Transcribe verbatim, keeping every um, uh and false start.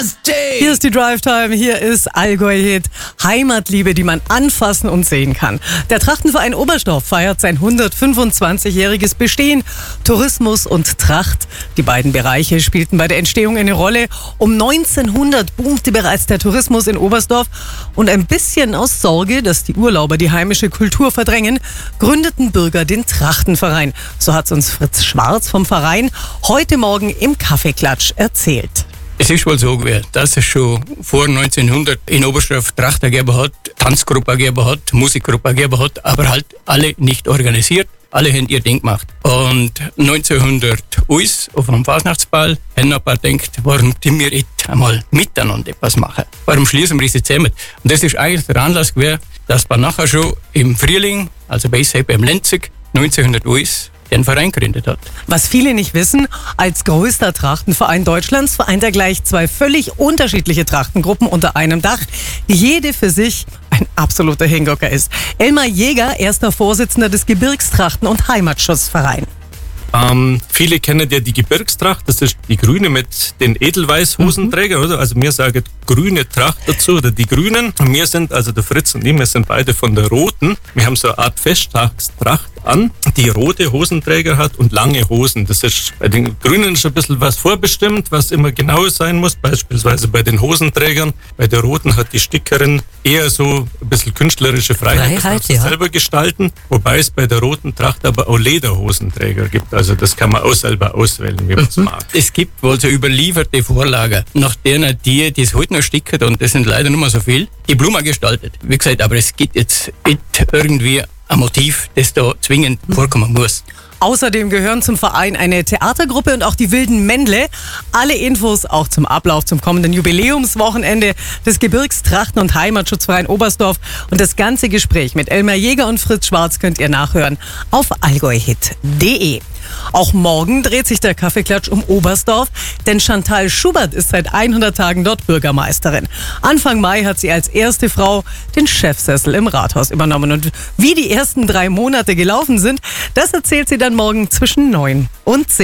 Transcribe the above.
nasty! Hier ist die Drive Time, hier ist Allgäu-Hit. Heimatliebe, die man anfassen und sehen kann. Der Trachtenverein Oberstdorf feiert sein hundertfünfundzwanzigjähriges Bestehen. Tourismus und Tracht, die beiden Bereiche spielten bei der Entstehung eine Rolle. Um neunzehnhundert boomte bereits der Tourismus in Oberstdorf. Und ein bisschen aus Sorge, dass die Urlauber die heimische Kultur verdrängen, gründeten Bürger den Trachtenverein. So hat es uns Fritz Schwarz vom Verein heute Morgen im Kaffeeklatsch erzählt. Es ist wohl so gewesen, dass es schon vor neunzehnhundert in Oberstdorf Tracht gegeben hat, Tanzgruppe gegeben hat, Musikgruppe gegeben hat, aber halt alle nicht organisiert. Alle haben ihr Ding gemacht. Und neunzehnhundert uns auf einem Fasnachtsball haben ein paar gedacht, warum tun wir jetzt einmal miteinander etwas machen? Warum schließen wir sie zusammen? Und das ist eigentlich der Anlass gewesen, dass man nachher schon im Frühling, also bei uns beim Lenzig, neunzehnhundert uns den Verein gegründet hat. Was viele nicht wissen, als größter Trachtenverein Deutschlands vereint er gleich zwei völlig unterschiedliche Trachtengruppen unter einem Dach, die jede für sich ein absoluter Hingucker ist. Elmar Jäger, erster Vorsitzender des Gebirgstrachten- und Heimatschutzverein. Ähm, viele kennen ja die Gebirgstracht, das ist die grüne mit den Edelweiß-Hosenträgern, mhm. oder? Also wir sagen grüne Tracht dazu, oder die Grünen. Und wir sind, also der Fritz und ich, wir sind beide von der Roten. Wir haben so eine Art Festtagstracht an, die rote Hosenträger hat und lange Hosen. Das ist bei den Grünen schon ein bisschen was vorbestimmt, was immer genau sein muss, beispielsweise bei den Hosenträgern. Bei der Roten hat die Stickerin eher so ein bisschen künstlerische Freiheit, Freiheit das ja. selber gestalten, wobei es bei der roten Tracht aber auch Lederhosenträger gibt. Also das kann man auch selber auswählen, wie man es mhm. mag. Es gibt wohl so überlieferte Vorlagen, nach denen die, die es heute noch sticken, und das sind leider nicht mehr so viel, die Blumen gestaltet. Wie gesagt, aber es gibt jetzt nicht irgendwie ein Motiv, das da zwingend vorkommen muss. Außerdem gehören zum Verein eine Theatergruppe und auch die Wilden Männle. Alle Infos auch zum Ablauf zum kommenden Jubiläumswochenende des Gebirgstrachten- und Heimatschutzverein Oberstdorf und das ganze Gespräch mit Elmar Jäger und Fritz Schwarz könnt ihr nachhören auf allgäuhit punkt de. Auch morgen dreht sich der Kaffeeklatsch um Oberstdorf, denn Chantal Schubert ist seit hundert Tagen dort Bürgermeisterin. Anfang Mai hat sie als erste Frau den Chefsessel im Rathaus übernommen. Und wie die ersten drei Monate gelaufen sind, das erzählt sie dann morgen zwischen neun und zehn.